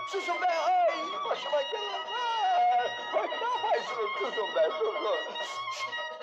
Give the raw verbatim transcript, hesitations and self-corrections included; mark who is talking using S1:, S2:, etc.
S1: Susun be, ay başıma gelenler! Bak ne yapıyorsunuz, susun be, susun!